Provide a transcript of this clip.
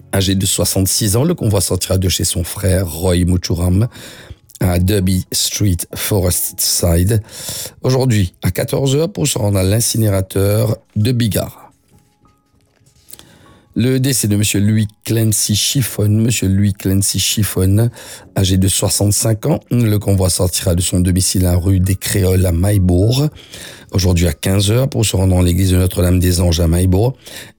Âgé de 66 ans, le convoi sortira de chez son frère Roy Muturam à Derby Street, Forest Side, aujourd'hui à 14 heures pour se rendre à l'incinérateur de Biggar. Le décès de M. Louis Clancy Chiffon. M. Louis Clancy Chiffon, âgé de 65 ans, le convoi sortira de son domicile à rue des Créoles à Maillebourg, aujourd'hui à 15 heures pour se rendre dans l'église de Notre-Dame des Anges à Maillebourg.